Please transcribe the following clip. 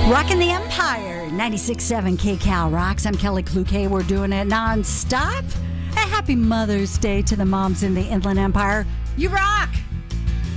Rocking the Empire, 96.7 KCal Rocks. I'm Kelly Cloquet. We're doing it nonstop. A happy Mother's Day to the moms in the Inland Empire. You rock!